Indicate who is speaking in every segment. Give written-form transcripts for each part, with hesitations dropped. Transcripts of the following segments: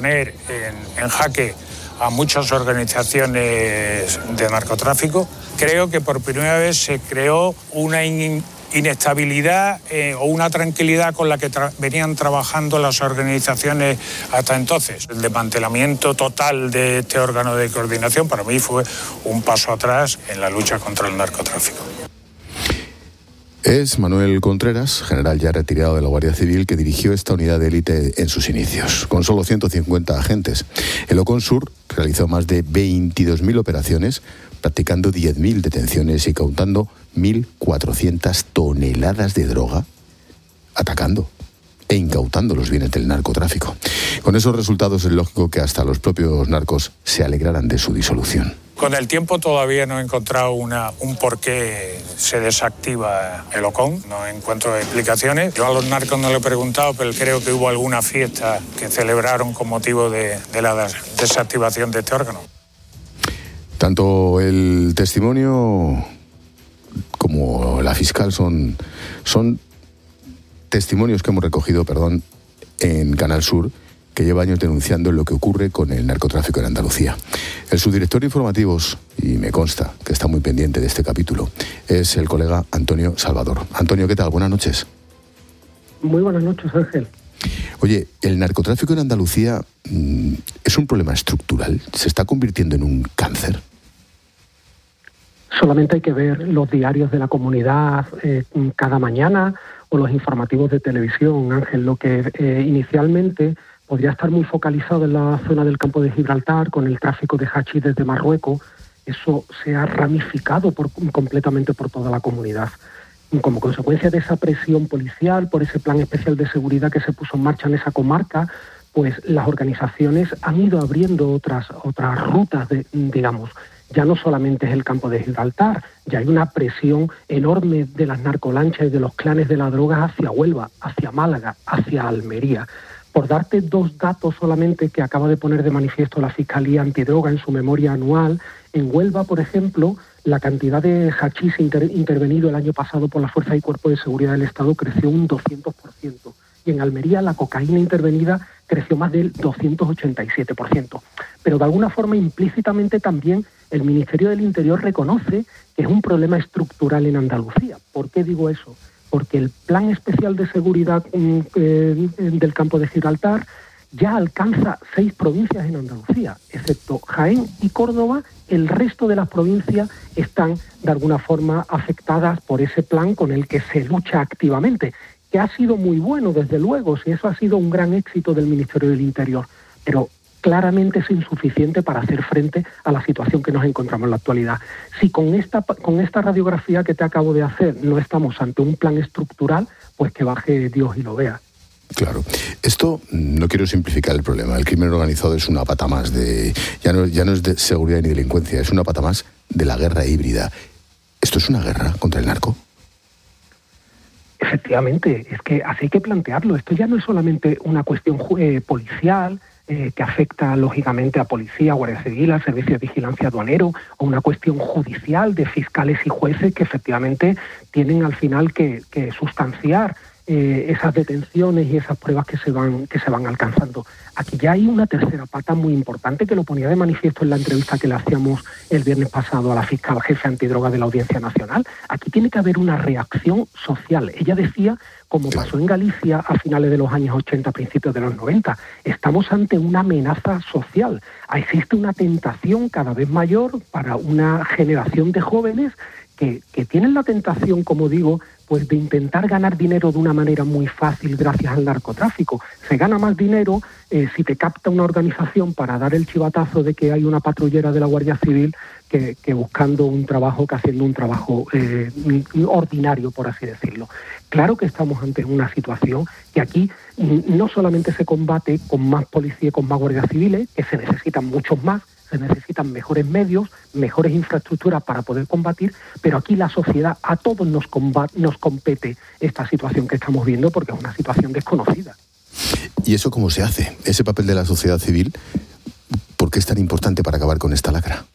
Speaker 1: poner en jaque a muchas organizaciones de narcotráfico. Creo que por primera vez se creó una inestabilidad o una tranquilidad con la que venían trabajando las organizaciones hasta entonces. El desmantelamiento total de este órgano de coordinación para mí fue un paso atrás en la lucha contra el narcotráfico.
Speaker 2: Es Manuel Contreras, general ya retirado de la Guardia Civil, que dirigió esta unidad de élite en sus inicios, con solo 150 agentes. El OCONSUR realizó más de 22.000 operaciones, practicando 10.000 detenciones y cautando 1.400 toneladas de droga, atacando e incautando los bienes del narcotráfico. Con esos resultados es lógico que hasta los propios narcos se alegraran de su disolución.
Speaker 1: Con el tiempo todavía no he encontrado un por qué se desactiva el OCON, no encuentro explicaciones. Yo a los narcos no le he preguntado, pero creo que hubo alguna fiesta que celebraron con motivo de la desactivación de este órgano.
Speaker 2: Tanto el testimonio como la fiscal son testimonios que hemos recogido, en Canal Sur, que lleva años denunciando lo que ocurre con el narcotráfico en Andalucía. El subdirector de informativos, y me consta que está muy pendiente de este capítulo, es el colega Antonio Salvador. Antonio, ¿qué tal? Buenas noches.
Speaker 3: Muy buenas noches, Ángel.
Speaker 2: Oye, ¿el narcotráfico en Andalucía es un problema estructural? ¿Se está convirtiendo en un cáncer?
Speaker 3: Solamente hay que ver los diarios de la comunidad cada mañana o los informativos de televisión, Ángel. Lo que inicialmente podría estar muy focalizado en la zona del campo de Gibraltar con el tráfico de hachís desde Marruecos, eso se ha ramificado completamente por toda la comunidad. Como consecuencia de esa presión policial, por ese plan especial de seguridad que se puso en marcha en esa comarca, pues las organizaciones han ido abriendo otras rutas, digamos. Ya no solamente es el campo de Gibraltar, ya hay una presión enorme de las narcolanchas y de los clanes de la droga hacia Huelva, hacia Málaga, hacia Almería. Por darte dos datos solamente que acaba de poner de manifiesto la Fiscalía Antidroga en su memoria anual, en Huelva, por ejemplo, la cantidad de hachís intervenido el año pasado por las Fuerzas y Cuerpos de Seguridad del Estado creció un 200%. Y en Almería la cocaína intervenida creció más del 287%. Pero de alguna forma implícitamente también el Ministerio del Interior reconoce que es un problema estructural en Andalucía. ¿Por qué digo eso? Porque el Plan Especial de Seguridad del campo de Gibraltar ya alcanza 6 provincias en Andalucía, excepto Jaén y Córdoba. El resto de las provincias están de alguna forma afectadas por ese plan con el que se lucha activamente, que ha sido muy bueno, desde luego, si eso ha sido un gran éxito del Ministerio del Interior, pero claramente es insuficiente para hacer frente a la situación que nos encontramos en la actualidad. Si con esta radiografía que te acabo de hacer no estamos ante un plan estructural, pues que baje Dios y lo vea.
Speaker 2: Claro. Esto, no quiero simplificar el problema. El crimen organizado es una pata más ya no es de seguridad ni delincuencia, es una pata más de la guerra híbrida. ¿Esto es una guerra contra el narco?
Speaker 3: Efectivamente, es que así hay que plantearlo. Esto ya no es solamente una cuestión policial, que afecta lógicamente a policía, Guardia Civil, al Servicio de Vigilancia Aduanero, o una cuestión judicial de fiscales y jueces que efectivamente tienen al final que sustanciar esas detenciones y esas pruebas que se van alcanzando. Aquí ya hay una tercera pata muy importante que lo ponía de manifiesto en la entrevista que le hacíamos el viernes pasado a la fiscal jefe antidroga de la Audiencia Nacional. Aquí tiene que haber una reacción social. Ella decía, como pasó en Galicia a finales de los años 80, principios de los 90, estamos ante una amenaza social. Existe una tentación cada vez mayor para una generación de jóvenes que tienen la tentación, como digo, pues de intentar ganar dinero de una manera muy fácil gracias al narcotráfico. Se gana más dinero si te capta una organización para dar el chivatazo de que hay una patrullera de la Guardia Civil que buscando un trabajo, que haciendo un trabajo ordinario, por así decirlo. Claro que estamos ante una situación que aquí no solamente se combate con más policía y con más guardias civiles, que se necesitan muchos más, se necesitan mejores medios, mejores infraestructuras para poder combatir, pero aquí la sociedad, a todos nos compete esta situación que estamos viendo porque es una situación desconocida.
Speaker 2: ¿Y eso cómo se hace? Ese papel de la sociedad civil, ¿por qué es tan importante para acabar con esta lacra?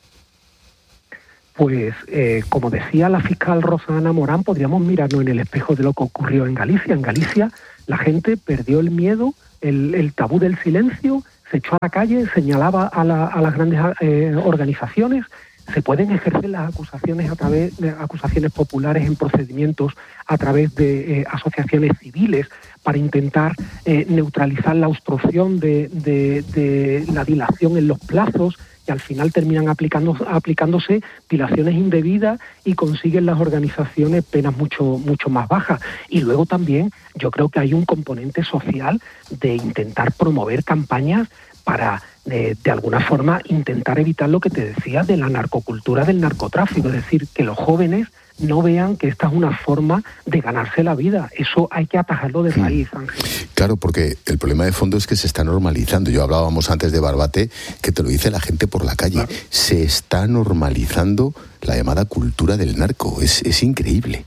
Speaker 3: Pues, como decía la fiscal Rosana Morán, podríamos mirarnos en el espejo de lo que ocurrió en Galicia. En Galicia la gente perdió el miedo, el tabú del silencio, se echó a la calle, señalaba a las grandes organizaciones. Se pueden ejercer las acusaciones a través de acusaciones populares en procedimientos a través de asociaciones civiles para intentar neutralizar la obstrucción de la dilación en los plazos, y al final terminan aplicándose dilaciones indebidas y consiguen las organizaciones penas mucho más bajas. Y luego también yo creo que hay un componente social de intentar promover campañas para, de alguna forma, intentar evitar lo que te decía de la narcocultura del narcotráfico, es decir, que los jóvenes no vean que esta es una forma de ganarse la vida. Eso hay que atajarlo de raíz, Ángel.
Speaker 2: Claro, porque el problema de fondo es que se está normalizando. Yo hablábamos antes de Barbate, que te lo dice la gente por la calle. Claro. Se está normalizando la llamada cultura del narco. Es increíble.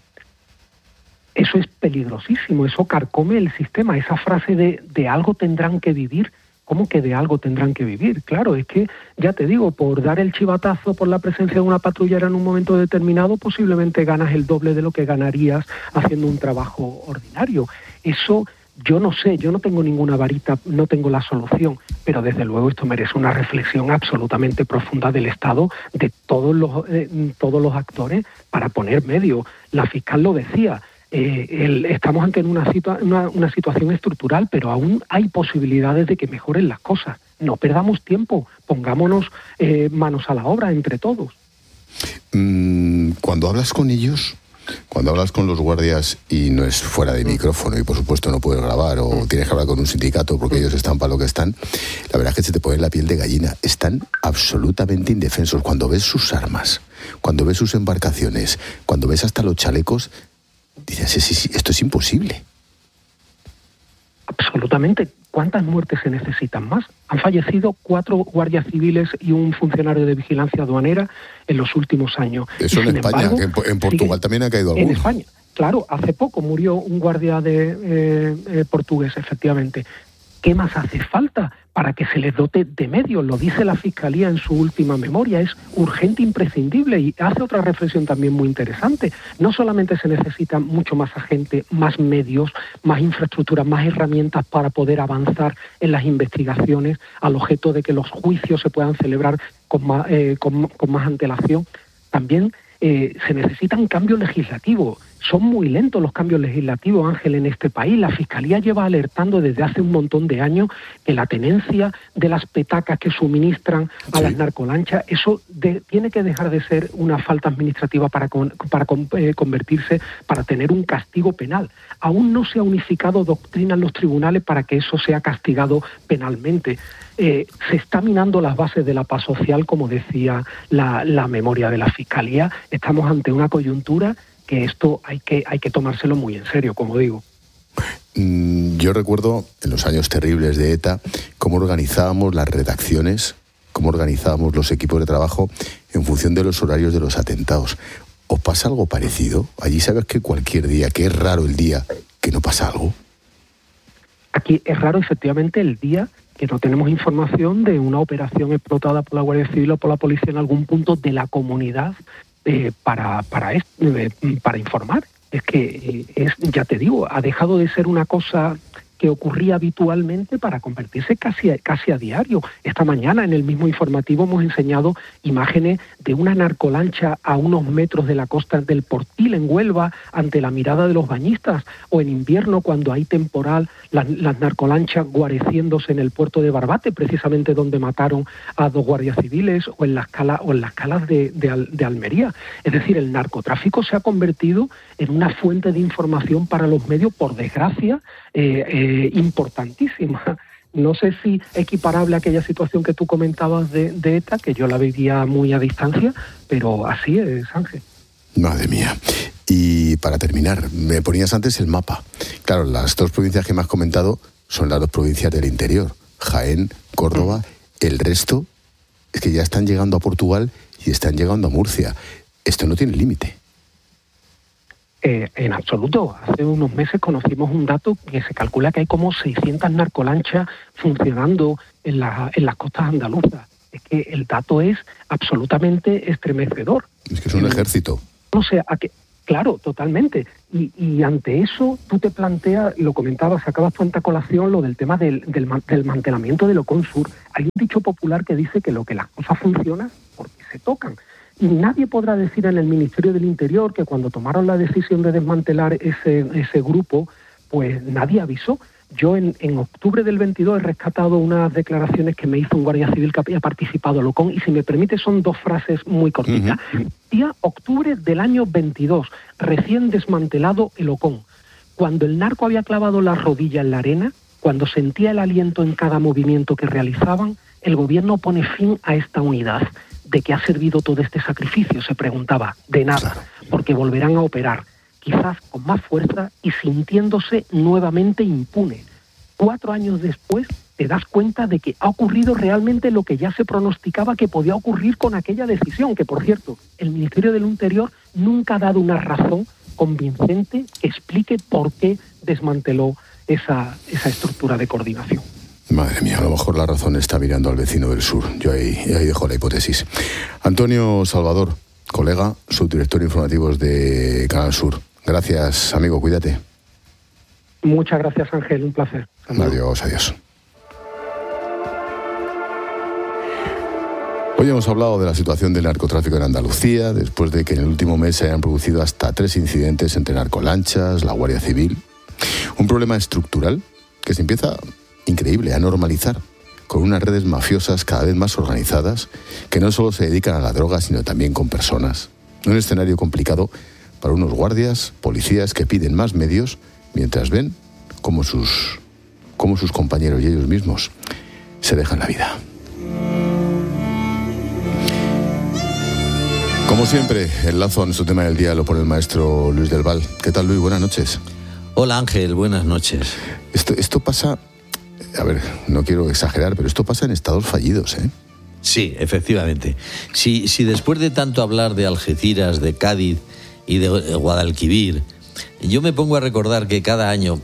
Speaker 3: Eso es peligrosísimo, eso carcome el sistema. Esa frase de algo tendrán que vivir. ¿Cómo que de algo tendrán que vivir? Claro, es que, ya te digo, por dar el chivatazo por la presencia de una patrullera en un momento determinado, posiblemente ganas el doble de lo que ganarías haciendo un trabajo ordinario. Eso, yo no sé, yo no tengo ninguna varita, no tengo la solución, pero desde luego esto merece una reflexión absolutamente profunda del Estado, de todos los actores, para poner medio. La fiscal lo decía. Estamos ante una situación estructural, pero aún hay posibilidades de que mejoren las cosas. No perdamos tiempo, pongámonos manos a la obra entre todos.
Speaker 2: Cuando hablas con ellos, cuando hablas con los guardias y no es fuera de micrófono y por supuesto no puedes grabar o tienes que hablar con un sindicato porque ellos están para lo que están, la verdad es que se te pone la piel de gallina. Están absolutamente indefensos. Cuando ves sus armas, cuando ves sus embarcaciones, cuando ves hasta los chalecos, dices, sí, esto es imposible.
Speaker 3: Absolutamente. ¿Cuántas muertes se necesitan más? Han fallecido 4 guardias civiles y un funcionario de vigilancia aduanera en los últimos años.
Speaker 2: Eso en España, embargo, que en Portugal también ha caído alguno.
Speaker 3: En España, claro, hace poco murió un guardia portugués, efectivamente. ¿Qué más hace falta para que se les dote de medios? Lo dice la Fiscalía en su última memoria, es urgente, imprescindible, y hace otra reflexión también muy interesante. No solamente se necesita mucho más agente, más medios, más infraestructura, más herramientas para poder avanzar en las investigaciones al objeto de que los juicios se puedan celebrar con más antelación. También se necesitan cambios legislativos. Son muy lentos los cambios legislativos, Ángel, en este país. La Fiscalía lleva alertando desde hace un montón de años que la tenencia de las petacas que suministran a las narcolanchas, eso tiene que dejar de ser una falta administrativa para convertirse, para tener un castigo penal. Aún no se ha unificado doctrina en los tribunales para que eso sea castigado penalmente. Se está minando las bases de la paz social, como decía la memoria de la Fiscalía. Estamos ante una coyuntura que esto hay que tomárselo muy en serio, como digo.
Speaker 2: Yo recuerdo en los años terribles de ETA cómo organizábamos las redacciones, cómo organizábamos los equipos de trabajo en función de los horarios de los atentados. ¿Os pasa algo parecido? Allí sabes que cualquier día, que es raro el día que no pasa algo.
Speaker 3: Aquí es raro efectivamente el día que no tenemos información de una operación explotada por la Guardia Civil o por la policía en algún punto de la comunidad para informar. Es que, ya te digo, ha dejado de ser una cosa que ocurría habitualmente para convertirse casi a diario. Esta mañana en el mismo informativo hemos enseñado imágenes de una narcolancha a unos metros de la costa del Portil en Huelva ante la mirada de los bañistas, o en invierno cuando hay temporal las narcolanchas guareciéndose en el puerto de Barbate, precisamente donde mataron a 2 guardias civiles, o en las calas de Almería. Es decir, el narcotráfico se ha convertido en una fuente de información para los medios, por desgracia, importantísima. No sé si equiparable a aquella situación que tú comentabas de ETA, que yo la vivía muy a distancia, pero así es, Ángel.
Speaker 2: Madre mía. Y para terminar, me ponías antes el mapa. Claro, las 2 provincias que me has comentado son las 2 provincias del interior, Jaén, Córdoba. El resto es que ya están llegando a Portugal y están llegando a Murcia. Esto no tiene límite.
Speaker 3: En absoluto. Hace unos meses conocimos un dato que se calcula que hay como 600 narcolanchas funcionando en las costas andaluzas. Es que el dato es absolutamente estremecedor.
Speaker 2: Es que es un ejército.
Speaker 3: No sé, Claro, totalmente. Y ante eso tú te planteas, lo comentabas, sacabas tú ante colación lo del tema del mantenimiento del Oconsur. Hay un dicho popular que dice que lo que las cosas funcionan porque se tocan. Y nadie podrá decir en el Ministerio del Interior que cuando tomaron la decisión de desmantelar ese grupo, pues nadie avisó. Yo en octubre del 22 he rescatado unas declaraciones que me hizo un guardia civil que había participado en Ocon, y si me permite son 2 frases muy cortitas. Día octubre del año 22, recién desmantelado el Ocon. Cuando el narco había clavado la rodilla en la arena, cuando sentía el aliento en cada movimiento que realizaban, el gobierno pone fin a esta unidad. ¿De qué ha servido todo este sacrificio?, se preguntaba. De nada, porque volverán a operar, quizás con más fuerza y sintiéndose nuevamente impune. 4 años después te das cuenta de que ha ocurrido realmente lo que ya se pronosticaba que podía ocurrir con aquella decisión, que por cierto, el Ministerio del Interior nunca ha dado una razón convincente que explique por qué desmanteló esa estructura de coordinación.
Speaker 2: Madre mía, a lo mejor la razón está mirando al vecino del sur. Yo ahí dejo la hipótesis. Antonio Salvador, colega, subdirector de informativos de Canal Sur. Gracias, amigo, cuídate.
Speaker 3: Muchas gracias, Ángel, un placer.
Speaker 2: Adiós. Hoy hemos hablado de la situación del narcotráfico en Andalucía, después de que en el último mes se hayan producido hasta 3 incidentes entre narcolanchas, la Guardia Civil. Un problema estructural que se empieza, increíble, a normalizar, con unas redes mafiosas cada vez más organizadas, que no solo se dedican a la droga, sino también con personas. Un escenario complicado para unos guardias, policías que piden más medios, mientras ven cómo sus compañeros y ellos mismos se dejan la vida. Como siempre, el lazo a nuestro tema del día lo pone el maestro Luis del Val. ¿Qué tal, Luis? Buenas noches.
Speaker 4: Hola, Ángel, buenas noches.
Speaker 2: Esto pasa, a ver, no quiero exagerar, pero esto pasa en estados fallidos, ¿eh?
Speaker 4: Sí, efectivamente. Si después de tanto hablar de Algeciras, de Cádiz y de Guadalquivir, yo me pongo a recordar que cada año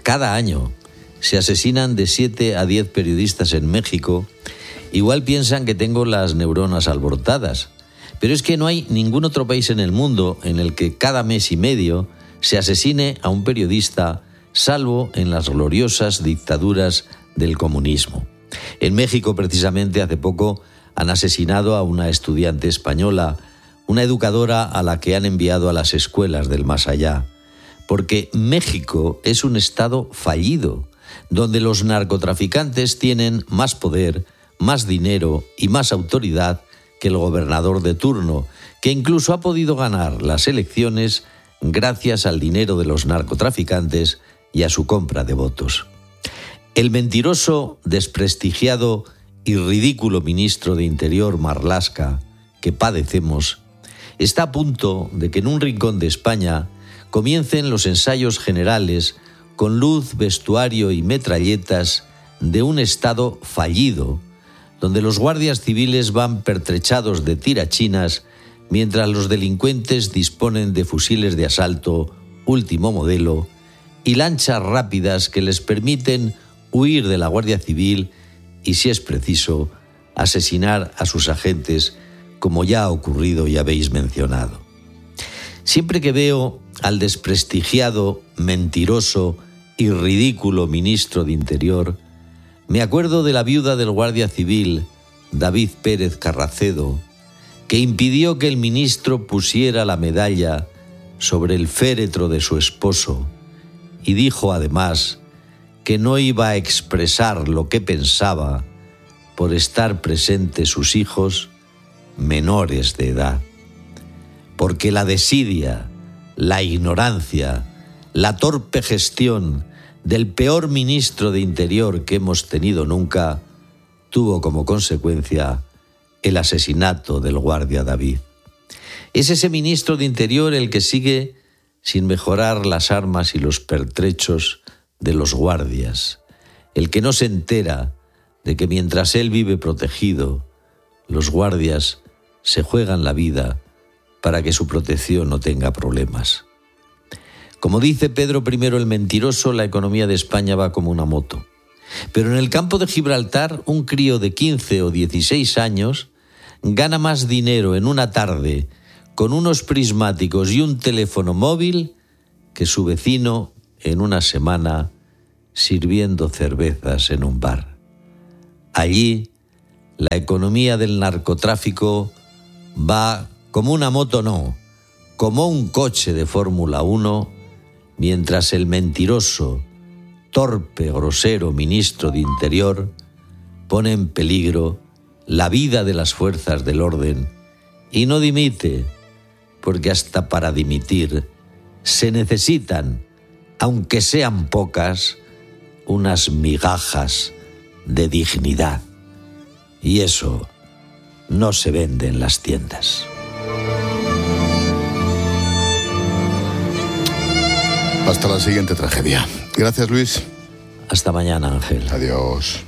Speaker 4: se asesinan de 7 a 10 periodistas en México, igual piensan que tengo las neuronas alborotadas. Pero es que no hay ningún otro país en el mundo en el que cada mes y medio se asesine a un periodista, salvo en las gloriosas dictaduras del comunismo. En México, precisamente, hace poco han asesinado a una estudiante española, una educadora a la que han enviado a las escuelas del más allá, porque México es un estado fallido, donde los narcotraficantes tienen más poder, más dinero y más autoridad que el gobernador de turno, que incluso ha podido ganar las elecciones gracias al dinero de los narcotraficantes y a su compra de votos. El mentiroso, desprestigiado y ridículo ministro de Interior Marlaska que padecemos está a punto de que en un rincón de España comiencen los ensayos generales con luz, vestuario y metralletas de un Estado fallido, donde los guardias civiles van pertrechados de tirachinas mientras los delincuentes disponen de fusiles de asalto último modelo y lanchas rápidas que les permiten huir de la Guardia Civil y, si es preciso, asesinar a sus agentes, como ya ha ocurrido y habéis mencionado. Siempre que veo al desprestigiado, mentiroso y ridículo ministro de Interior, me acuerdo de la viuda del guardia civil, David Pérez Carracedo, que impidió que el ministro pusiera la medalla sobre el féretro de su esposo y dijo además que no iba a expresar lo que pensaba por estar presentes sus hijos menores de edad. Porque la desidia, la ignorancia, la torpe gestión del peor ministro de Interior que hemos tenido nunca tuvo como consecuencia el asesinato del guardia David. Es ese ministro de Interior el que sigue sin mejorar las armas y los pertrechos de los guardias, el que no se entera de que mientras él vive protegido, los guardias se juegan la vida para que su protección no tenga problemas. Como dice Pedro I el Mentiroso, la economía de España va como una moto. Pero en el campo de Gibraltar, un crío de 15 o 16 años gana más dinero en una tarde con unos prismáticos y un teléfono móvil que su vecino en una semana sirviendo cervezas en un bar. Allí, la economía del narcotráfico va como una moto, no, como un coche de Fórmula 1, mientras el mentiroso, torpe, grosero ministro de Interior pone en peligro la vida de las fuerzas del orden y no dimite, porque hasta para dimitir se necesitan, aunque sean pocas, unas migajas de dignidad. Y eso no se vende en las tiendas.
Speaker 2: Hasta la siguiente tragedia. Gracias, Luis.
Speaker 4: Hasta mañana, Ángel.
Speaker 2: Adiós.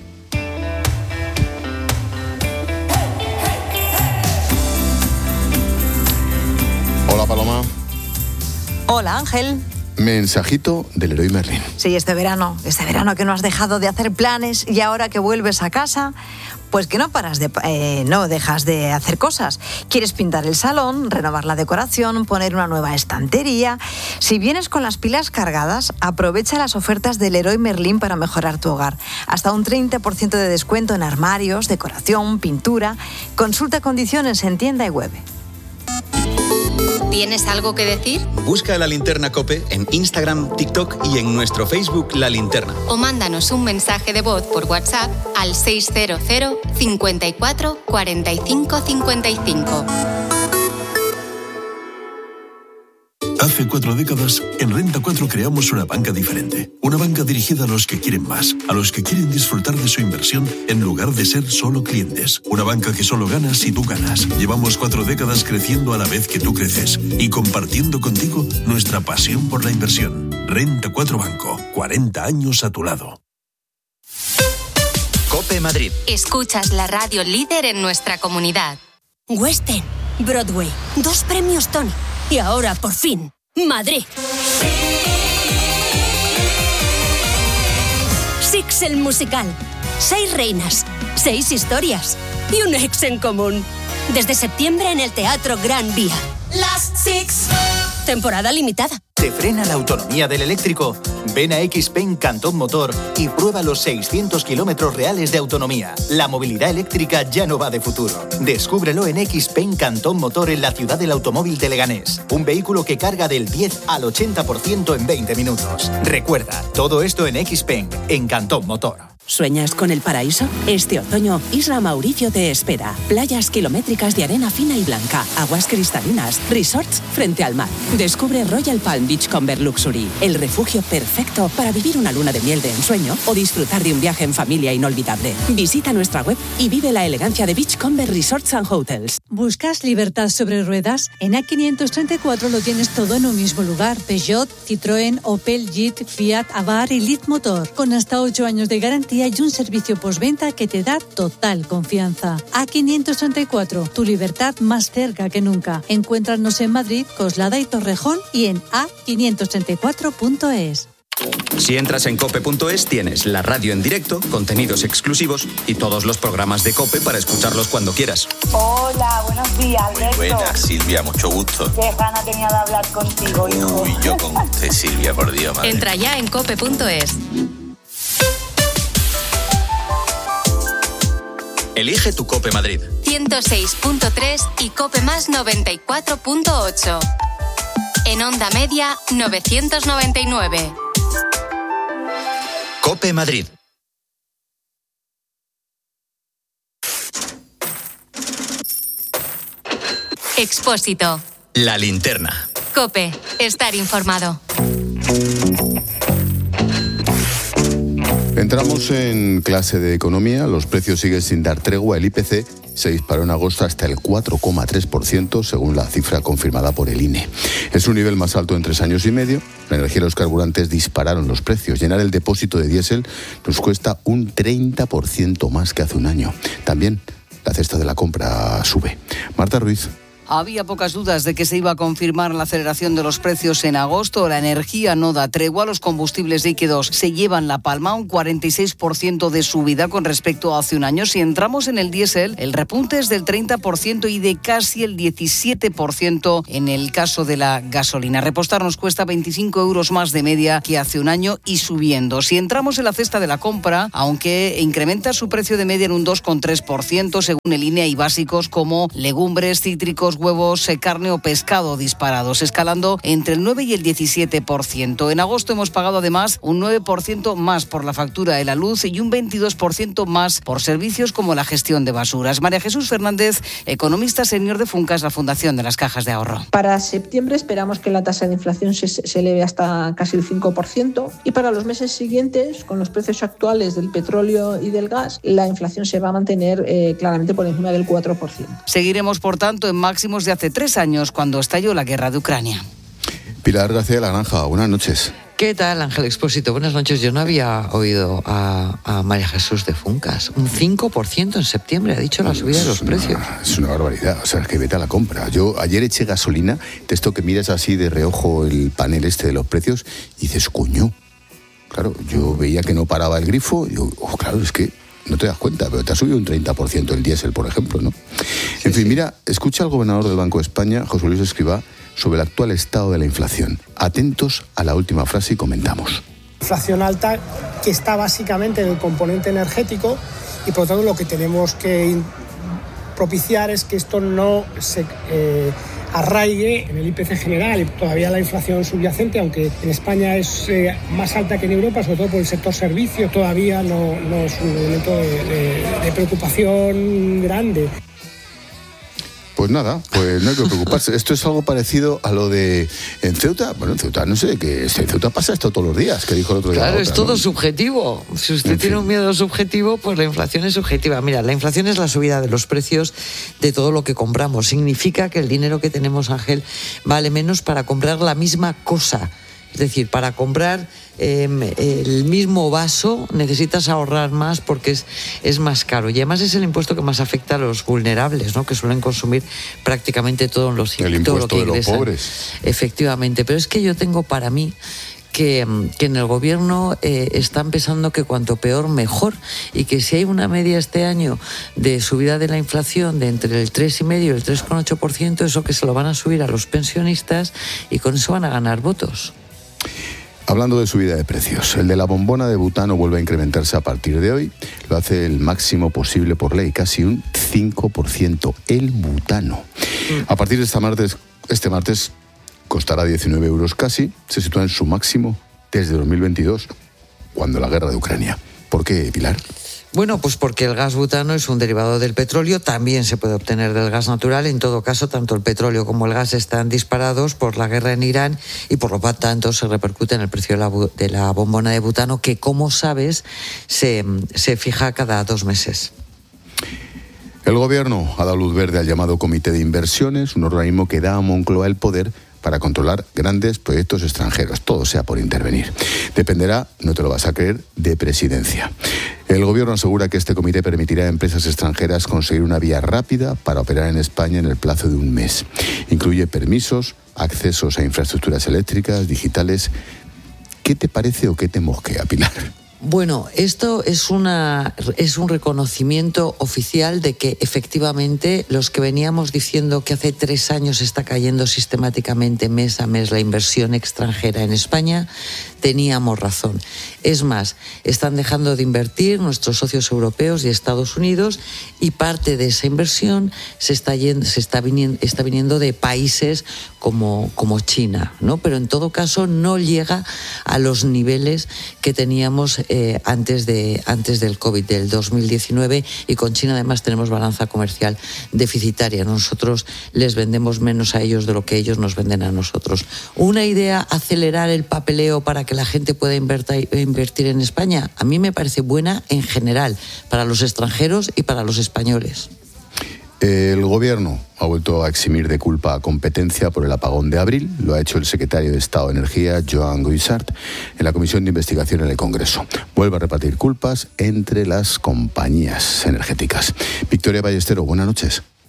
Speaker 2: Hola, Paloma.
Speaker 5: Hola, Ángel.
Speaker 2: Mensajito del Leroy Merlin.
Speaker 5: Sí, este verano que no has dejado de hacer planes y ahora que vuelves a casa, pues que no dejas de hacer cosas. Quieres pintar el salón, renovar la decoración, poner una nueva estantería. Si vienes con las pilas cargadas, aprovecha las ofertas del Leroy Merlin para mejorar tu hogar. Hasta un 30% de descuento en armarios, decoración, pintura. Consulta condiciones en tienda y web.
Speaker 6: ¿Tienes algo que decir?
Speaker 7: Busca La Linterna COPE en Instagram, TikTok y en nuestro Facebook La Linterna.
Speaker 6: O mándanos un mensaje de voz por WhatsApp al 600 54 45 55.
Speaker 8: Hace 4 décadas, en Renta 4 creamos una banca diferente. Una banca dirigida a los que quieren más, a los que quieren disfrutar de su inversión en lugar de ser solo clientes. Una banca que solo gana si tú ganas. Llevamos 4 décadas creciendo a la vez que tú creces y compartiendo contigo nuestra pasión por la inversión. Renta 4 Banco, 40 años a tu lado.
Speaker 9: COPE Madrid.
Speaker 6: Escuchas la radio líder en nuestra comunidad.
Speaker 10: West End, Broadway, 2 premios Tony. Y ahora, por fin, Madrid. Six el musical. 6 reinas, 6 historias y un ex en común. Desde septiembre en el Teatro Gran Vía. Las Six. Temporada limitada.
Speaker 9: ¿Te frena la autonomía del eléctrico? Ven a XPeng Cantón Motor y prueba los 600 kilómetros reales de autonomía. La movilidad eléctrica ya no va de futuro. Descúbrelo en XPeng Cantón Motor en la ciudad del automóvil de Leganés. Un vehículo que carga del 10 al 80% en 20 minutos. Recuerda, todo esto en XPeng, en Cantón Motor.
Speaker 11: ¿Sueñas con el paraíso? Este otoño, Isla Mauricio te espera. Playas kilométricas de arena fina y blanca, aguas cristalinas, resorts frente al mar. Descubre Royal Palm Beach Comber Luxury, el refugio perfecto para vivir una luna de miel de ensueño o disfrutar de un viaje en familia inolvidable. Visita nuestra web y vive la elegancia de Beachcomber Resorts and Hotels.
Speaker 12: ¿Buscas libertad sobre ruedas? En A534 lo tienes todo en un mismo lugar. Peugeot, Citroën, Opel, Jeep, Fiat, Abarth y Leadmotor. Con hasta 8 años de garantía y un servicio postventa que te da total confianza. A534, tu libertad más cerca que nunca. Encuéntranos en Madrid, Coslada y Torrejón y en a534.es.
Speaker 7: Si entras en cope.es tienes la radio en directo, contenidos exclusivos y todos los programas de COPE para escucharlos cuando quieras.
Speaker 13: Hola, buenos días, Alberto.
Speaker 14: Muy buenas, Silvia, mucho gusto.
Speaker 13: Qué gana tenía de hablar contigo, hijo.
Speaker 14: Uy, yo con usted, Silvia, por Dios, madre.
Speaker 6: Entra ya en cope.es.
Speaker 7: Elige tu COPE Madrid.
Speaker 6: 106.3 y COPE más 94.8. En onda media 999.
Speaker 9: COPE Madrid.
Speaker 6: Expósito.
Speaker 7: La Linterna.
Speaker 6: COPE. Estar informado.
Speaker 2: Entramos en clase de economía, los precios siguen sin dar tregua, el IPC se disparó en agosto hasta el 4,3% según la cifra confirmada por el INE. Es un nivel más alto en 3 años y medio, la energía y los carburantes dispararon los precios, llenar el depósito de diésel nos cuesta un 30% más que hace un año. También la cesta de la compra sube. Marta Ruiz.
Speaker 15: Había pocas dudas de que se iba a confirmar la aceleración de los precios en agosto. La energía no da tregua, los combustibles líquidos se llevan la palma, un 46% de subida con respecto a hace un año. Si entramos en el diésel, el repunte es del 30% y de casi el 17% en el caso de la gasolina. Repostar nos cuesta 25 euros más de media que hace un año y subiendo. Si entramos en la cesta de la compra, aunque incrementa su precio de media en un 2,3% según el INE, hay básicos como legumbres, cítricos, huevos, carne o pescado disparados, escalando entre el 9 y el 17%. En agosto hemos pagado además un 9% más por la factura de la luz y un 22% más por servicios como la gestión de basuras. María Jesús Fernández, economista senior de Funcas, la Fundación de las Cajas de Ahorro.
Speaker 16: Para septiembre esperamos que la tasa de inflación se eleve hasta casi el 5% y para los meses siguientes, con los precios actuales del petróleo y del gas, la inflación se va a mantener claramente por encima del 4%.
Speaker 15: Seguiremos, por tanto, en máximos de hace 3 años, cuando estalló la guerra de Ucrania.
Speaker 2: Pilar García de la Granja, buenas noches.
Speaker 17: ¿Qué tal, Ángel Expósito? Buenas noches. Yo no había oído a María Jesús de Funcas. Un 5% en septiembre, ha dicho la subida de los precios.
Speaker 2: Es una barbaridad, o sea, es que vete a la compra. Yo ayer eché gasolina, de esto que miras así de reojo el panel este de los precios, y dices, coño. Claro, yo veía que no paraba el grifo, y yo, claro, es que no te das cuenta, pero te ha subido un 30% el diésel, por ejemplo, ¿no? En fin, mira, escucha al gobernador del Banco de España, José Luis Escrivá, sobre el actual estado de la inflación. Atentos a la última frase y comentamos.
Speaker 18: Inflación alta que está básicamente en el componente energético y por lo tanto lo que tenemos que propiciar es que esto no se arraigue en el IPC general y todavía la inflación subyacente, aunque en España es más alta que en Europa, sobre todo por el sector servicios, todavía no es un elemento de preocupación grande.
Speaker 2: Pues nada, pues no hay que preocuparse. Esto es algo parecido a lo de en Ceuta. Bueno, en Ceuta no sé, que en Ceuta pasa esto todos los días, que dijo el otro día.
Speaker 17: Claro,
Speaker 2: otra,
Speaker 17: es todo, ¿no? Subjetivo. Si usted tiene un miedo subjetivo, pues la inflación es subjetiva. Mira, la inflación es la subida de los precios de todo lo que compramos. Significa que el dinero que tenemos, Ángel, vale menos para comprar la misma cosa. Es decir, para comprar el mismo vaso necesitas ahorrar más porque es más caro. Y además es el impuesto que más afecta a los vulnerables, ¿no? Que suelen consumir prácticamente todos los
Speaker 2: el impuesto todo lo que ingresan. De los pobres.
Speaker 17: Efectivamente. Pero es que yo tengo para mí que en el gobierno están pensando que cuanto peor mejor y que si hay una media este año de subida de la inflación de entre el 3,5% y el 3,8%, eso que se lo van a subir a los pensionistas y con eso van a ganar votos.
Speaker 2: Hablando de subida de precios, el de la bombona de butano vuelve a incrementarse a partir de hoy. Lo hace el máximo posible por ley, casi un 5%. El butano. A partir de este martes costará 19 euros casi. Se sitúa en su máximo desde 2022, cuando la guerra de Ucrania. ¿Por qué, Pilar?
Speaker 17: Bueno, pues porque el gas butano es un derivado del petróleo, también se puede obtener del gas natural. En todo caso, tanto el petróleo como el gas están disparados por la guerra en Irán y por lo tanto se repercute en el precio de la bombona de butano, que, como sabes, se fija cada 2 meses.
Speaker 2: El gobierno ha dado luz verde al llamado Comité de Inversiones, un organismo que da a Moncloa el poder para controlar grandes proyectos extranjeros, todo sea por intervenir. Dependerá, no te lo vas a creer, de Presidencia. El gobierno asegura que este comité permitirá a empresas extranjeras conseguir una vía rápida para operar en España en el plazo de un mes. Incluye permisos, accesos a infraestructuras eléctricas, digitales. ¿Qué te parece o qué te mosquea, Pilar?
Speaker 17: Bueno, esto es un reconocimiento oficial de que efectivamente los que veníamos diciendo que hace 3 años está cayendo sistemáticamente mes a mes la inversión extranjera en España, teníamos razón. Es más, están dejando de invertir nuestros socios europeos y Estados Unidos y parte de esa inversión está viniendo de países como China, ¿no? Pero en todo caso no llega a los niveles que teníamos antes del COVID, del 2019, y con China además tenemos balanza comercial deficitaria. Nosotros les vendemos menos a ellos de lo que ellos nos venden a nosotros. Una idea, acelerar el papeleo para que la gente pueda invertir en España, a mí me parece buena en general, para los extranjeros y para los españoles.
Speaker 2: El gobierno ha vuelto a eximir de culpa a competencia por el apagón de abril. Lo ha hecho el secretario de Estado de Energía, Joan Guixart, en la Comisión de Investigación en el Congreso. Vuelve a repartir culpas entre las compañías energéticas. Victoria Ballestero, buenas noches.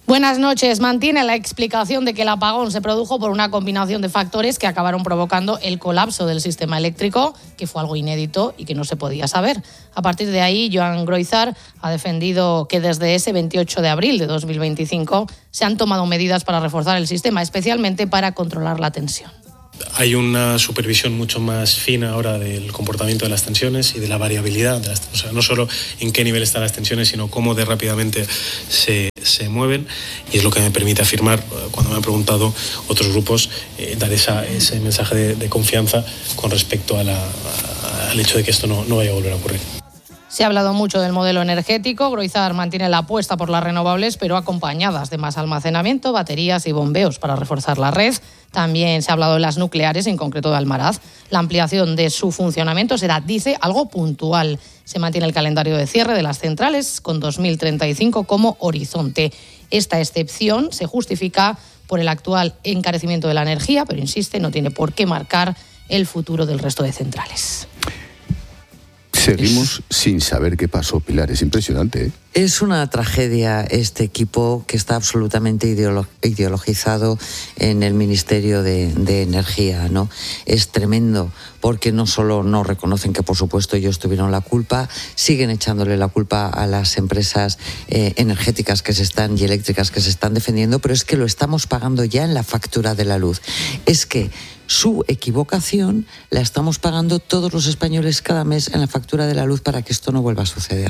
Speaker 19: Buenas noches. Mantiene la explicación de que el apagón se produjo por una combinación de factores que acabaron provocando el colapso del sistema eléctrico, que fue algo inédito y que no se podía saber. A partir de ahí, Joan Groizar ha defendido que desde ese 28 de abril de 2025 se han tomado medidas para reforzar el sistema, especialmente para controlar la tensión.
Speaker 20: Hay una supervisión mucho más fina ahora del comportamiento de las tensiones y de la variabilidad de las tensiones. O sea, no solo en qué nivel están las tensiones, sino cómo de rápidamente se mueven, y es lo que me permite afirmar, cuando me han preguntado otros grupos, dar ese mensaje de confianza con respecto al hecho de que esto no vaya a volver a ocurrir.
Speaker 19: Se ha hablado mucho del modelo energético. Groizar mantiene la apuesta por las renovables, pero acompañadas de más almacenamiento, baterías y bombeos para reforzar la red. También se ha hablado de las nucleares, en concreto de Almaraz. La ampliación de su funcionamiento será, dice, algo puntual. Se mantiene el calendario de cierre de las centrales con 2035 como horizonte. Esta excepción se justifica por el actual encarecimiento de la energía, pero insiste, no tiene por qué marcar el futuro del resto de centrales.
Speaker 2: Seguimos sin saber qué pasó, Pilar. Es impresionante, ¿eh?
Speaker 17: Es una tragedia este equipo que está absolutamente ideologizado en el Ministerio de Energía, ¿no? Es tremendo, porque no solo no reconocen que, por supuesto, ellos tuvieron la culpa, siguen echándole la culpa a las empresas energéticas y eléctricas que se están defendiendo, pero es que lo estamos pagando ya en la factura de la luz. Es que su equivocación la estamos pagando todos los españoles cada mes en la factura de la luz para que esto no vuelva a suceder.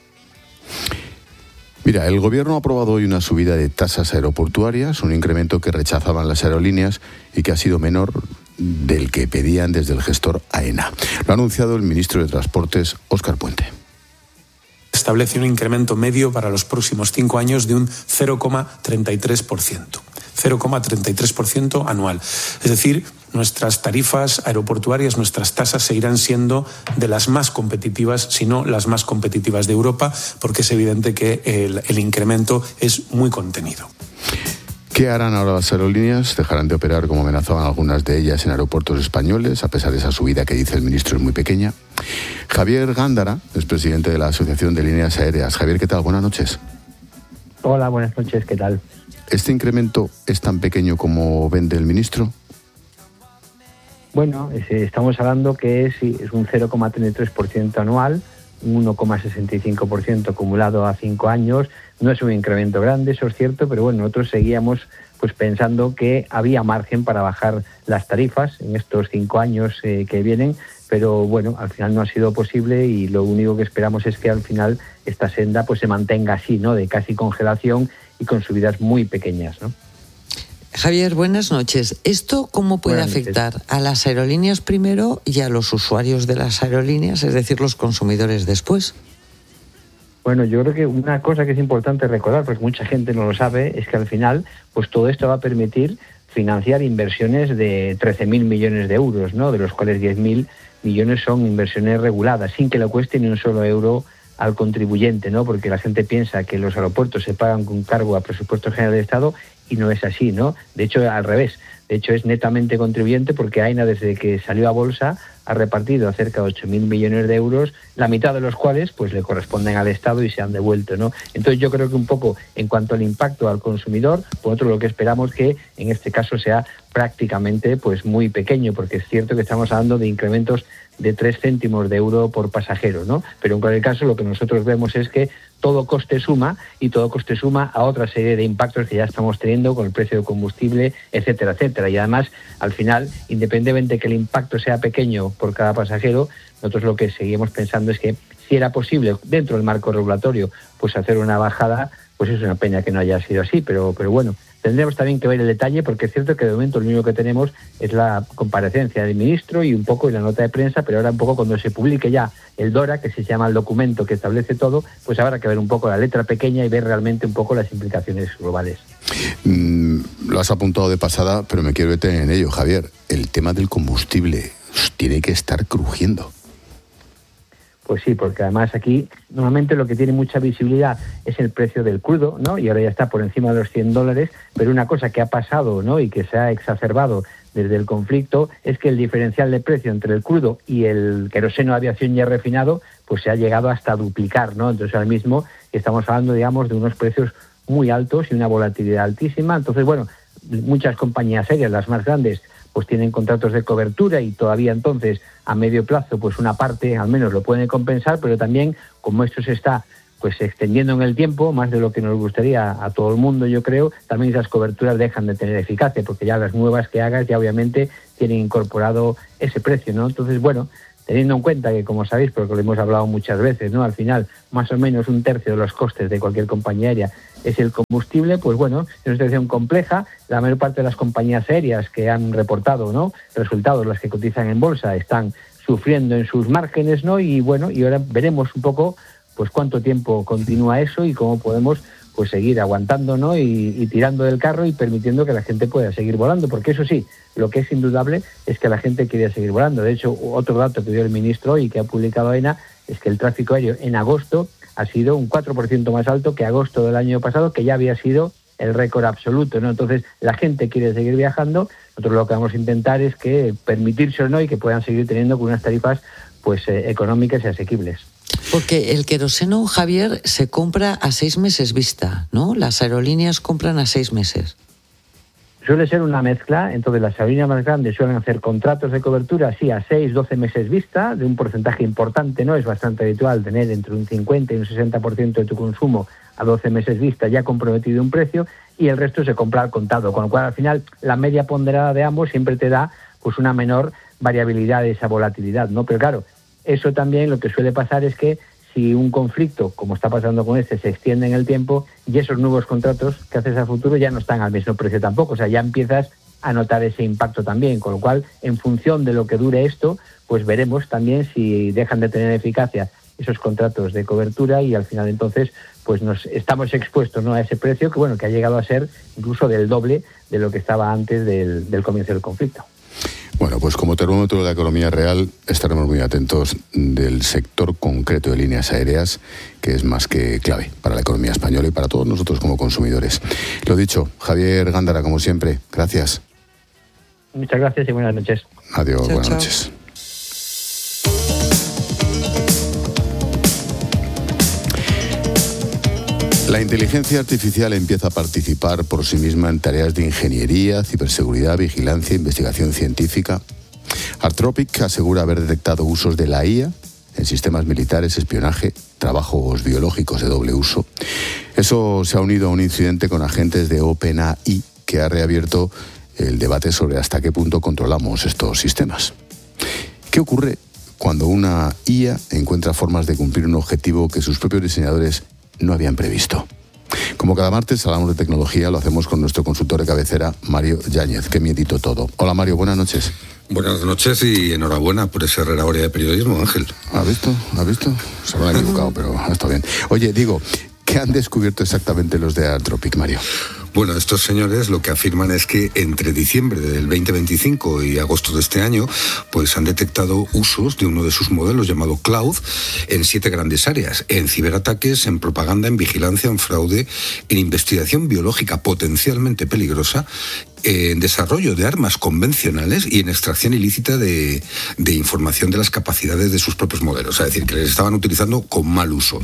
Speaker 2: Mira, el Gobierno ha aprobado hoy una subida de tasas aeroportuarias, un incremento que rechazaban las aerolíneas y que ha sido menor del que pedían desde el gestor AENA. Lo ha anunciado el ministro de Transportes, Óscar Puente.
Speaker 21: Establece un incremento medio para los próximos 5 años de un 0,33%. 0,33% anual. Es decir, nuestras tarifas aeroportuarias, nuestras tasas seguirán siendo de las más competitivas, si no las más competitivas de Europa, porque es evidente que el incremento es muy contenido.
Speaker 2: ¿Qué harán ahora las aerolíneas? ¿Dejarán de operar como amenazaban algunas de ellas en aeropuertos españoles, a pesar de esa subida que dice el ministro es muy pequeña? Javier Gándara es presidente de la Asociación de Líneas Aéreas. Javier, ¿qué tal? Buenas noches.
Speaker 22: Hola, buenas noches, ¿qué tal?
Speaker 2: ¿Este incremento es tan pequeño como vende el ministro?
Speaker 22: Bueno, estamos hablando que es un 0,33% anual, un 1,65% acumulado a 5 años. No es un incremento grande, eso es cierto, pero bueno, nosotros seguíamos pues pensando que había margen para bajar las tarifas en estos 5 años que vienen, pero bueno, al final no ha sido posible y lo único que esperamos es que al final esta senda pues se mantenga así, ¿no? De casi congelación y con subidas muy pequeñas, ¿no?
Speaker 17: Javier, buenas noches. ¿Esto cómo puede afectar a las aerolíneas primero y a los usuarios de las aerolíneas, es decir, los consumidores después?
Speaker 22: Bueno, yo creo que una cosa que es importante recordar, porque mucha gente no lo sabe, es que al final pues todo esto va a permitir financiar inversiones de 13.000 millones de euros, ¿no? De los cuales 10.000 millones son inversiones reguladas, sin que le cueste ni un solo euro al contribuyente, ¿no? Porque la gente piensa que los aeropuertos se pagan con cargo a presupuesto general del Estado y no es así, ¿no? De hecho, al revés. De hecho, es netamente contribuyente porque AENA, desde que salió a bolsa, ha repartido cerca de 8.000 millones de euros, la mitad de los cuales pues le corresponden al Estado y se han devuelto, ¿no? Entonces yo creo que un poco en cuanto al impacto al consumidor, por otro lo que esperamos que en este caso sea prácticamente pues muy pequeño, porque es cierto que estamos hablando de incrementos de 3 céntimos de euro por pasajero, ¿no? Pero en cualquier caso lo que nosotros vemos es que todo coste suma y todo coste suma a otra serie de impactos que ya estamos teniendo con el precio del combustible, etcétera, etcétera. Y además, al final, independientemente de que el impacto sea pequeño por cada pasajero, nosotros lo que seguimos pensando es que si era posible dentro del marco regulatorio pues hacer una bajada, pues es una pena que no haya sido así, pero bueno, tendremos también que ver el detalle, porque es cierto que de momento lo único que tenemos es la comparecencia del ministro y un poco la nota de prensa, pero ahora un poco cuando se publique ya el DORA, que se llama el documento que establece todo, pues habrá que ver un poco la letra pequeña y ver realmente un poco las implicaciones globales.
Speaker 2: Lo has apuntado de pasada, pero me quiero detener en ello, Javier. El tema del combustible tiene que estar crujiendo.
Speaker 22: Pues sí, porque además aquí normalmente lo que tiene mucha visibilidad es el precio del crudo, ¿no? Y ahora ya está por encima de los $100, pero una cosa que ha pasado, ¿no? Y que se ha exacerbado desde el conflicto es que el diferencial de precio entre el crudo y el queroseno de aviación ya refinado pues se ha llegado hasta duplicar, ¿no? Entonces ahora mismo estamos hablando, digamos, de unos precios muy altos y una volatilidad altísima. Entonces, bueno, muchas compañías serias, las más grandes, pues tienen contratos de cobertura y todavía entonces a medio plazo pues una parte al menos lo pueden compensar, pero también como esto se está pues extendiendo en el tiempo, más de lo que nos gustaría a todo el mundo, yo creo, también esas coberturas dejan de tener eficacia, porque ya las nuevas que hagas ya obviamente tienen incorporado ese precio, ¿no? Entonces, bueno, teniendo en cuenta que, como sabéis, porque lo hemos hablado muchas veces, ¿no? Al final, más o menos 1/3 de los costes de cualquier compañía aérea es el combustible, pues bueno, es una situación compleja. La mayor parte de las compañías aéreas que han reportado, ¿no?, resultados, las que cotizan en bolsa, están sufriendo en sus márgenes, ¿no? Y bueno, y ahora veremos un poco pues cuánto tiempo continúa eso y cómo podemos pues seguir aguantando, ¿no? Y tirando del carro y permitiendo que la gente pueda seguir volando, porque eso sí, lo que es indudable es que la gente quiere seguir volando. De hecho, otro dato que dio el ministro hoy, que ha publicado AENA, es que el tráfico aéreo en agosto ha sido un 4% más alto que agosto del año pasado, que ya había sido el récord absoluto, ¿no? Entonces, la gente quiere seguir viajando. Nosotros lo que vamos a intentar es que permitírselo, ¿no?, y que puedan seguir teniendo con unas tarifas pues económicas y asequibles.
Speaker 17: Porque el queroseno, Javier, se compra a 6 meses vista, ¿no? Las aerolíneas compran a 6 meses.
Speaker 22: Suele ser una mezcla, entonces las aerolíneas más grandes suelen hacer contratos de cobertura, sí, a 6-12 meses vista, de un porcentaje importante, ¿no? Es bastante habitual tener entre un 50 y un 60% de tu consumo a 12 meses vista ya comprometido un precio, y el resto se compra al contado, con lo cual al final la media ponderada de ambos siempre te da pues una menor variabilidad de esa volatilidad, ¿no? Pero claro, eso también lo que suele pasar es que si un conflicto, como está pasando con este, se extiende en el tiempo, y esos nuevos contratos que haces a futuro ya no están al mismo precio tampoco, o sea, ya empiezas a notar ese impacto también, con lo cual, en función de lo que dure esto, pues veremos también si dejan de tener eficacia esos contratos de cobertura, y al final entonces pues nos estamos expuestos, ¿no?, a ese precio que, bueno, que ha llegado a ser incluso del doble de lo que estaba antes del comienzo del conflicto.
Speaker 2: Bueno, pues como termómetro de la economía real estaremos muy atentos del sector concreto de líneas aéreas, que es más que clave para la economía española y para todos nosotros como consumidores. Lo dicho, Javier Gándara, como siempre, gracias.
Speaker 22: Muchas gracias y buenas noches.
Speaker 2: Adiós,
Speaker 22: chao,
Speaker 2: buenas
Speaker 22: chao.
Speaker 2: noches. La inteligencia artificial empieza a participar por sí misma en tareas de ingeniería, ciberseguridad, vigilancia, investigación científica. Artropic asegura haber detectado usos de la IA en sistemas militares, espionaje, trabajos biológicos de doble uso. Eso se ha unido a un incidente con agentes de OpenAI que ha reabierto el debate sobre hasta qué punto controlamos estos sistemas. ¿Qué ocurre cuando una IA encuentra formas de cumplir un objetivo que sus propios diseñadores no habían previsto? Como cada martes hablamos de tecnología, lo hacemos con nuestro consultor de cabecera, Mario Yáñez. Qué miedito todo. Hola, Mario, buenas noches.
Speaker 1: Buenas noches y enhorabuena por ese Renaoria de periodismo, Ángel.
Speaker 2: ¿Has visto? ¿Has visto? Se me han equivocado, pero está bien. Oye, digo, ¿qué han descubierto exactamente los de Artropic, Mario?
Speaker 1: Bueno, estos señores lo que afirman es que entre diciembre del 2025 y agosto de este año, pues han detectado usos de uno de sus modelos llamado Cloud en 7 grandes áreas: en ciberataques, en propaganda, en vigilancia, en fraude, en investigación biológica potencialmente peligrosa, en desarrollo de armas convencionales y en extracción ilícita de información de las capacidades de sus propios modelos. Es decir, que les estaban utilizando con mal uso.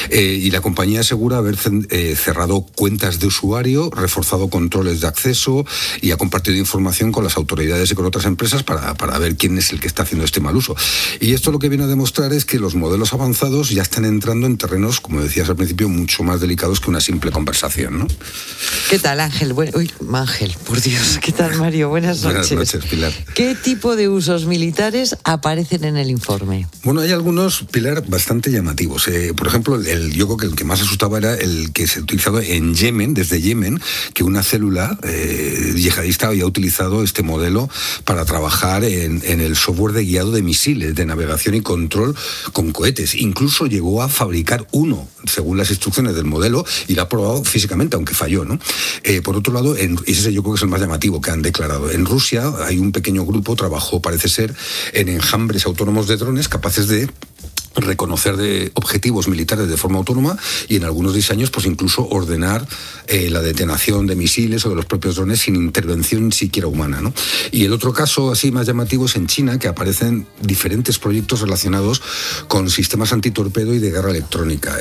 Speaker 1: Y la compañía asegura haber cerrado cuentas de usuario, reforzado controles de acceso y ha compartido información con las autoridades y con otras empresas para ver quién es el que está haciendo este mal uso. Y esto lo que viene a demostrar es que los modelos avanzados ya están entrando en terrenos, como decías al principio, mucho más delicados que una simple conversación, ¿no?
Speaker 17: ¿Qué tal, Ángel? Ángel, por Dios, ¿qué tal, Mario? Buenas noches.
Speaker 1: Buenas noches, Pilar.
Speaker 17: ¿Qué tipo de usos militares aparecen en el informe?
Speaker 1: Bueno, hay algunos, Pilar, bastante llamativos. Por ejemplo, yo creo que el que más asustaba era el que se ha utilizado en Yemen, desde Yemen, que una célula yihadista había utilizado este modelo para trabajar en el software de guiado de misiles, de navegación y control con cohetes. Incluso llegó a fabricar uno, según las instrucciones del modelo, y lo ha probado físicamente, aunque falló, ¿no? Por otro lado, ese yo creo que es el más llamativo que han declarado. En Rusia hay un pequeño grupo, trabajó, parece ser, en enjambres autónomos de drones capaces de reconocer de objetivos militares de forma autónoma y en algunos diseños pues incluso ordenar la detonación de misiles o de los propios drones sin intervención siquiera humana, ¿no? Y el otro caso así más llamativo es en China, que aparecen diferentes proyectos relacionados con sistemas antitorpedo y de guerra electrónica.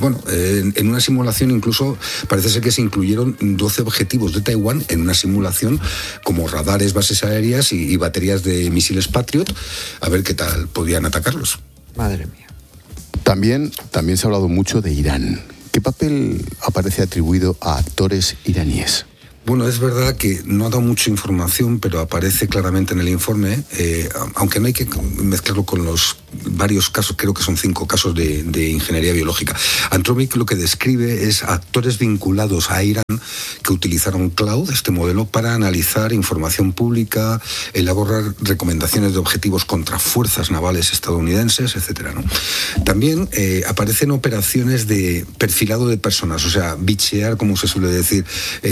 Speaker 1: En una simulación incluso parece ser que se incluyeron 12 objetivos de Taiwán en una simulación como radares, bases aéreas y baterías de misiles Patriot, a ver qué tal podían atacarlos.
Speaker 17: Madre mía.
Speaker 2: También se ha hablado mucho de Irán. ¿Qué papel aparece atribuido a actores iraníes?
Speaker 1: Bueno, es verdad que no ha dado mucha información, pero aparece claramente en el informe, aunque no hay que mezclarlo con los varios casos, creo que son 5 casos de ingeniería biológica. Anthropic lo que describe es actores vinculados a Irán que utilizaron Cloud, este modelo, para analizar información pública, elaborar recomendaciones de objetivos contra fuerzas navales estadounidenses, etcétera, ¿no? También aparecen operaciones de perfilado de personas, o sea, bichear, como se suele decir,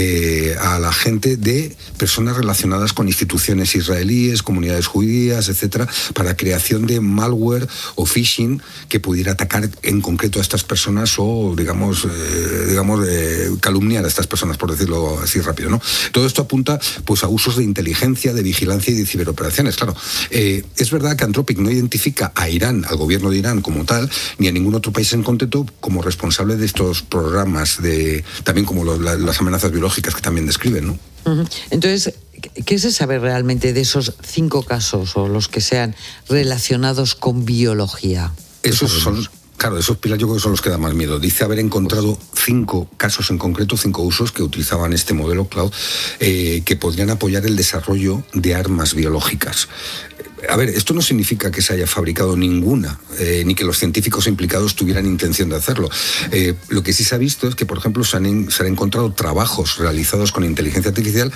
Speaker 1: a la gente de personas relacionadas con instituciones israelíes, comunidades judías, etcétera, para creación de malware o phishing que pudiera atacar en concreto a estas personas o, digamos, calumniar a estas personas, por decirlo así rápido, ¿no? Todo esto apunta pues a usos de inteligencia, de vigilancia y de ciberoperaciones. Claro, es verdad que Anthropic no identifica a Irán, al gobierno de Irán como tal, ni a ningún otro país en concreto como responsable de estos programas, también como las amenazas biológicas que también describen, ¿no?
Speaker 17: Entonces, ¿qué se sabe realmente de esos 5 casos o los que sean relacionados con biología?
Speaker 1: Esos son... Claro, esos pilares yo creo que son los que dan más miedo. Dice haber encontrado 5 casos en concreto, 5 usos que utilizaban este modelo Cloud, que podrían apoyar el desarrollo de armas biológicas. A ver, esto no significa que se haya fabricado ninguna, ni que los científicos implicados tuvieran intención de hacerlo. Lo que sí se ha visto es que, por ejemplo, se han encontrado trabajos realizados con inteligencia artificial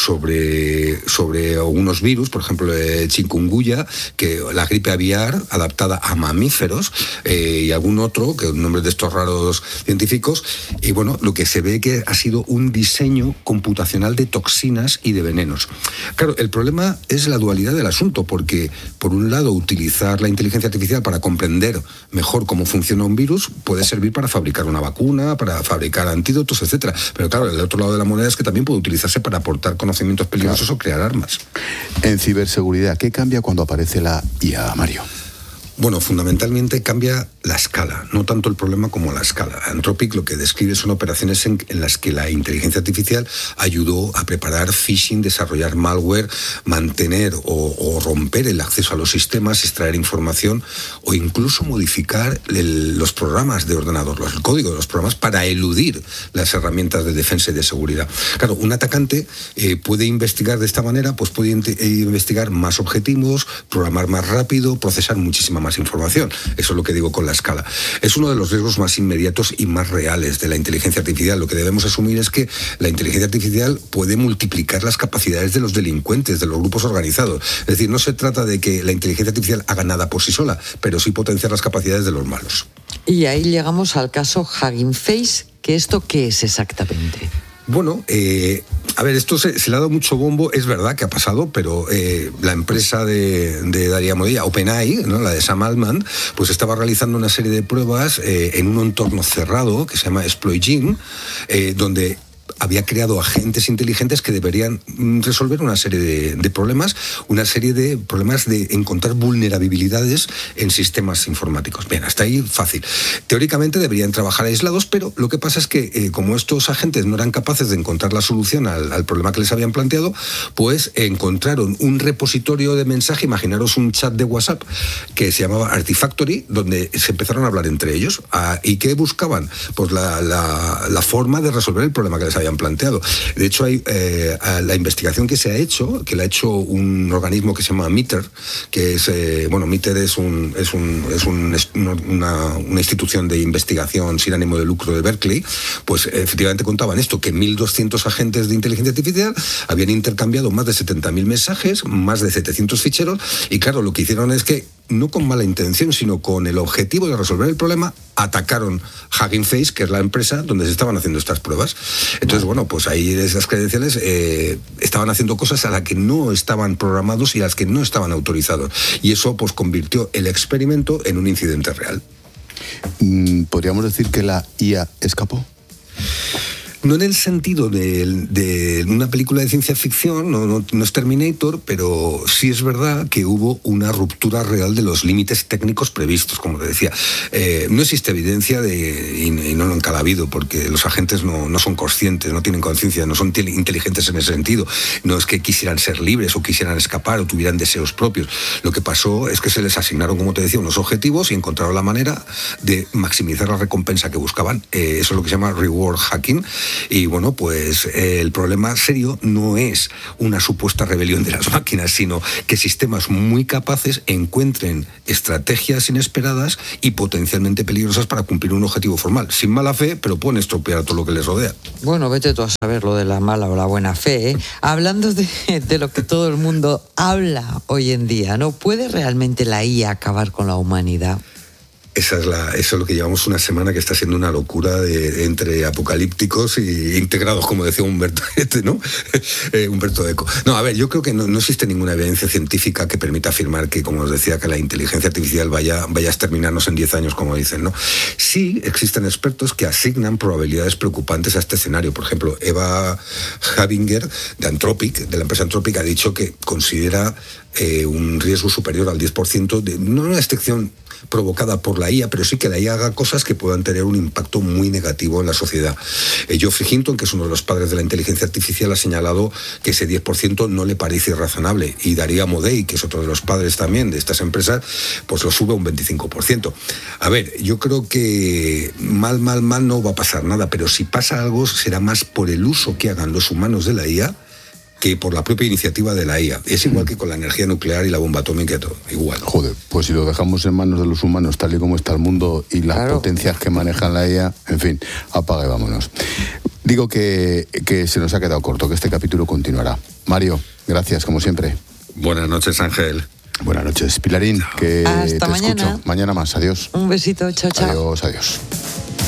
Speaker 1: sobre algunos virus, por ejemplo, chikungunya, que la gripe aviar adaptada a mamíferos, y algún otro, que nombres de estos raros científicos, y bueno, lo que se ve que ha sido un diseño computacional de toxinas y de venenos. Claro, el problema es la dualidad del asunto, porque por un lado utilizar la inteligencia artificial para comprender mejor cómo funciona un virus puede servir para fabricar una vacuna, para fabricar antídotos, etcétera. Pero claro, el otro lado de la moneda es que también puede utilizarse para aportar conocimientos peligrosos o crear armas.
Speaker 2: En ciberseguridad, ¿qué cambia cuando aparece la IA, Mario?
Speaker 1: Bueno, fundamentalmente cambia la escala, no tanto el problema como la escala. Anthropic lo que describe son operaciones en las que la inteligencia artificial ayudó a preparar phishing, desarrollar malware, mantener o romper el acceso a los sistemas, extraer información o incluso modificar los programas de ordenador, el código de los programas para eludir las herramientas de defensa y de seguridad. Claro, un atacante puede investigar de esta manera, pues puede investigar más objetivos, programar más rápido, procesar muchísima más información. Eso es lo que digo con la escala. Es uno de los riesgos más inmediatos y más reales de la inteligencia artificial. Lo que debemos asumir es que la inteligencia artificial puede multiplicar las capacidades de los delincuentes, de los grupos organizados. Es decir, no se trata de que la inteligencia artificial haga nada por sí sola, pero sí potenciar las capacidades de los malos.
Speaker 17: Y ahí llegamos al caso Hugging Face, que ¿esto qué es exactamente?
Speaker 1: Bueno, a ver, esto se le ha dado mucho bombo, es verdad que ha pasado, pero la empresa de Daria Modilla, OpenAI, ¿no?, la de Sam Altman, pues estaba realizando una serie de pruebas en un entorno cerrado que se llama Exploit-Gym, donde había creado agentes inteligentes que deberían resolver una serie de problemas de encontrar vulnerabilidades en sistemas informáticos. Bien, hasta ahí fácil. Teóricamente deberían trabajar aislados, pero lo que pasa es que como estos agentes no eran capaces de encontrar la solución al problema que les habían planteado, pues encontraron un repositorio de mensaje, imaginaros un chat de WhatsApp que se llamaba Artifactory, donde se empezaron a hablar entre ellos. ¿Y qué buscaban? Pues la forma de resolver el problema que les habían planteado. De hecho, hay la investigación que se ha hecho, que la ha hecho un organismo que se llama MITRE, que es, MITRE es una institución de investigación sin ánimo de lucro de Berkeley, pues efectivamente contaban esto, que 1.200 agentes de inteligencia artificial habían intercambiado más de 70.000 mensajes, más de 700 ficheros, y claro, lo que hicieron es que no con mala intención, sino con el objetivo de resolver el problema, atacaron Hugging Face, que es la empresa donde se estaban haciendo estas pruebas. Entonces, bueno, pues ahí esas credenciales estaban haciendo cosas a las que no estaban programados y a las que no estaban autorizados. Y eso pues convirtió el experimento en un incidente real.
Speaker 2: ¿Podríamos decir que la IA escapó?
Speaker 1: No en el sentido de una película de ciencia ficción, no es Terminator, pero sí es verdad que hubo una ruptura real de los límites técnicos previstos, como te decía. No existe evidencia y no nunca la ha habido, porque los agentes no son conscientes, no tienen conciencia, no son inteligentes en ese sentido. No es que quisieran ser libres o quisieran escapar o tuvieran deseos propios. Lo que pasó es que se les asignaron, como te decía, unos objetivos y encontraron la manera de maximizar la recompensa que buscaban. Eso es lo que se llama reward hacking. Y bueno, pues el problema serio no es una supuesta rebelión de las máquinas, sino que sistemas muy capaces encuentren estrategias inesperadas y potencialmente peligrosas para cumplir un objetivo formal. Sin mala fe, pero pueden estropear todo lo que les rodea.
Speaker 17: Bueno, vete tú a saber lo de la mala o la buena fe, ¿eh? Hablando de lo que todo el mundo habla hoy en día, ¿no? ¿Puede realmente la IA acabar con la humanidad?
Speaker 1: Eso es lo que llevamos una semana que está siendo una locura entre apocalípticos y integrados, como decía Humberto, ¿no? Humberto Eco. No, a ver, yo creo que no existe ninguna evidencia científica que permita afirmar que, como os decía, que la inteligencia artificial vaya a exterminarnos en 10 años, como dicen, ¿no? Sí existen expertos que asignan probabilidades preocupantes a este escenario. Por ejemplo, Eva Habinger, de Anthropic, de la empresa Anthropic, ha dicho que considera un riesgo superior al 10% de no una extinción provocada por la IA, pero sí que la IA haga cosas que puedan tener un impacto muy negativo en la sociedad. Geoffrey Hinton, que es uno de los padres de la inteligencia artificial, ha señalado que ese 10% no le parece irrazonable, y Darío Amodei, que es otro de los padres también de estas empresas, pues lo sube a un 25%. A ver, yo creo que mal no va a pasar nada, pero si pasa algo será más por el uso que hagan los humanos de la IA que por la propia iniciativa de la IA. Es igual que con la energía nuclear y la bomba atómica y todo, igual.
Speaker 2: Joder, pues si lo dejamos en manos de los humanos, tal y como está el mundo y las potencias que manejan la IA, en fin, apaga y vámonos. Digo que se nos ha quedado corto, que este capítulo continuará. Mario, gracias, como siempre.
Speaker 1: Buenas noches, Ángel.
Speaker 2: Buenas noches, Pilarín, que
Speaker 17: hasta
Speaker 2: te
Speaker 17: mañana.
Speaker 2: Escucho. Mañana más, adiós.
Speaker 17: Un besito, chao, chao.
Speaker 2: Adiós.